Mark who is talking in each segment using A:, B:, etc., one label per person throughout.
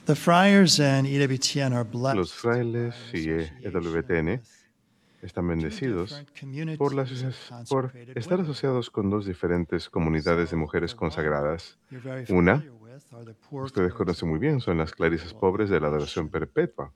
A: The friars and EWTN are
B: Los
A: blessed
B: frailes
A: by
B: y
A: association
B: EWTN
A: with
B: están
A: two
B: bendecidos
A: different
B: por,
A: communities of
B: por
A: consecrated
B: estar
A: women.
B: asociados con dos diferentes comunidades de
A: So the
B: mujeres
A: one
B: consagradas.
A: you're very
B: Una,
A: familiar with are the poor
B: ustedes
A: clares
B: conocen muy
A: of
B: bien, son las clarisas
A: perpetual
B: pobres de la adoración
A: adoration,
B: perpetua,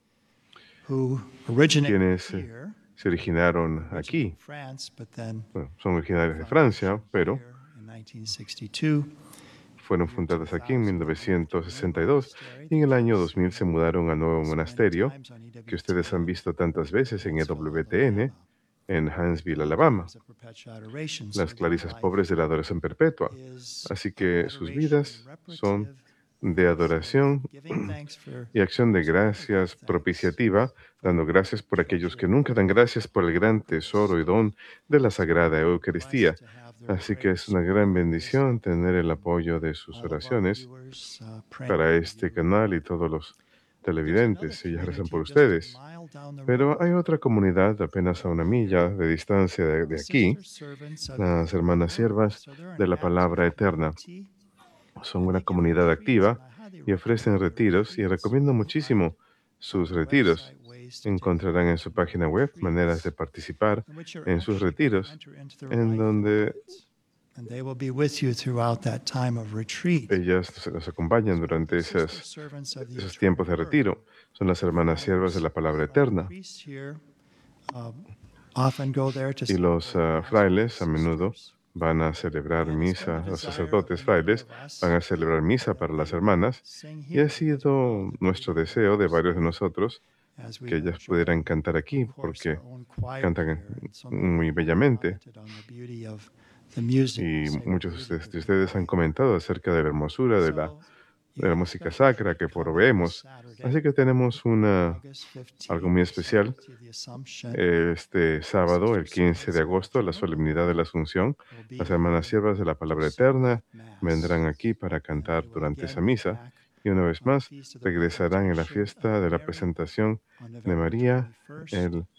A: who originated
B: quienes
A: here,
B: se originaron
A: originally in
B: aquí.
A: France, but then
B: Bueno, son originarias de Francia,
A: foundation
B: pero
A: here in 1962.
B: fueron
A: The year
B: fundadas aquí en
A: 2000, they moved to a new
B: 1962
A: monastery
B: y en
A: that
B: el año
A: you've
B: 2000 se
A: seen
B: mudaron al nuevo
A: so many
B: monasterio
A: times on
B: que ustedes han
A: EWTN
B: visto tantas veces en
A: Huntsville,
B: EWTN
A: Alabama.
B: en Huntsville,
A: The
B: Alabama,
A: clares of perpetual adoration. So
B: las
A: their
B: clarisas
A: life
B: pobres de la adoración perpetua.
A: is
B: Así
A: of
B: que sus
A: adoration and
B: vidas son
A: reparative,
B: de
A: so
B: adoración
A: giving thanks for
B: y acción de
A: those who never give
B: gracias
A: thanks,
B: propiciativa,
A: for the
B: dando
A: great
B: gracias por aquellos
A: treasure
B: que
A: of
B: nunca dan gracias por el gran
A: Eucharist.
B: tesoro y don de la
A: So
B: Sagrada
A: we're blessed
B: Eucaristía.
A: to have their
B: Así que es
A: prayers
B: una gran
A: support this
B: bendición tener el
A: and
B: apoyo de sus
A: all of our
B: oraciones
A: viewers praying
B: para
A: for
B: este
A: you.
B: canal y todos los
A: But there's another
B: televidentes. Ellas rezan por
A: community just a
B: ustedes.
A: mile down the
B: Pero
A: road.
B: hay otra comunidad apenas a
A: They're
B: una milla
A: here,
B: de distancia
A: the
B: de aquí,
A: sister servants of the
B: las hermanas
A: word.
B: siervas
A: So they're an
B: de la
A: active
B: palabra eterna.
A: community,
B: Son
A: and
B: una
A: they give
B: comunidad
A: retreats, and
B: activa
A: I highly
B: y ofrecen
A: recommend their
B: retiros y
A: retreats.
B: recomiendo
A: You'll find
B: muchísimo
A: on
B: sus
A: their
B: retiros.
A: website ways to take
B: Encontrarán
A: part
B: en su
A: in their
B: página web maneras de
A: retreats
B: participar
A: in which you're
B: en sus
A: actually going to
B: retiros,
A: enter into their
B: en
A: life a
B: donde
A: bit, and they will be with you throughout that time of retreat.
B: ellas nos acompañan
A: So
B: durante
A: the sister servants of the
B: esos
A: eternal
B: tiempos de
A: word,
B: retiro. Son las
A: the
B: hermanas siervas de
A: friars,
B: la palabra
A: friar
B: eterna.
A: priests here, uh, often go there to
B: Y los
A: celebrate Mass with the
B: frailes a menudo
A: sisters.
B: van a celebrar
A: And it's been the
B: misa, los
A: desire of
B: sacerdotes
A: many
B: frailes
A: of us
B: van a celebrar misa
A: that
B: para las
A: they would
B: hermanas.
A: sing
B: Y ha
A: here because we know
B: sido
A: that they
B: nuestro
A: would
B: deseo de
A: love
B: varios de
A: singing
B: nosotros
A: as
B: que
A: we
B: ellas
A: enjoy,
B: pudieran cantar
A: of
B: aquí,
A: course,
B: porque
A: our own choir
B: cantan
A: here. And so many of
B: muy
A: you have
B: bellamente.
A: commented on the beauty of the music, the
B: Y
A: sacred
B: muchos
A: music that
B: de
A: we
B: ustedes han
A: provide.
B: comentado acerca de la hermosura
A: So
B: de la
A: you
B: música
A: especially
B: sacra que
A: come this
B: proveemos. Así
A: Saturday,
B: que tenemos
A: August
B: algo
A: 15th,
B: muy
A: the
B: especial
A: Solemnity of the Assumption.
B: este
A: The
B: sábado,
A: sister
B: el 15 de
A: servants of the
B: agosto, la
A: eternal
B: solemnidad de
A: word
B: la Asunción.
A: will be
B: Las hermanas
A: here
B: siervas de la
A: to
B: palabra
A: serve
B: eterna
A: at Mass.
B: vendrán aquí para
A: And they
B: cantar
A: will
B: durante esa
A: again be
B: misa
A: back
B: y una vez
A: on the
B: más
A: Feast of the
B: regresarán en la
A: Presentation of
B: fiesta de la
A: Mary
B: presentación
A: on
B: de
A: November
B: María
A: 21st.
B: el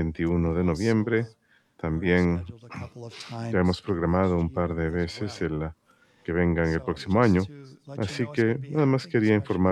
B: 21
A: We've
B: de
A: also
B: noviembre.
A: already
B: También
A: scheduled a couple of
B: ya hemos
A: times
B: programado
A: next
B: un par
A: year
B: de
A: as
B: veces
A: well.
B: que vengan el
A: So
B: próximo
A: just
B: año.
A: to let you
B: Así
A: know, it's going
B: que
A: to be,
B: nada
A: I
B: más
A: think,
B: quería
A: especially
B: informar